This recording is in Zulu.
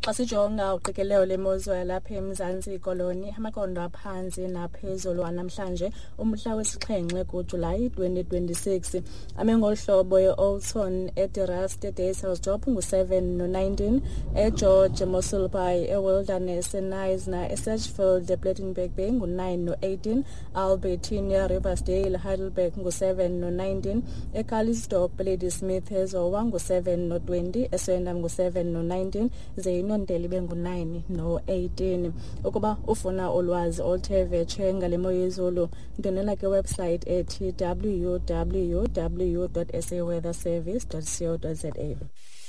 Xa sijonga uqikelelo lemozulu lapha eMzantsi Koloni, amaqondo aphansi naphezulu anamhlanje umhla wesi-7 kuJulayi 2026 ame ngolu hlobo: e-Oudtshoorn, eDerast, eDayshouse ngu-7 no-19, eGeorge, Mossel Bay, eWilderness, eNyasa, eSatchfield, ePlettenberg Bay ngu-9 no-18, Albertina, Riversdale, Heidelberg ngu-7 no-19, eKalistock, Ladysmith, eZowa ngu-7 no-20, eSwendam ngu-7 no-19, Inontele bengu-9 no-18. Ukuba ufuna ulwazi oluthe vetshe ngale mo yezulu, ndonela kwewebsite ethi www.saweatherservice.co.za.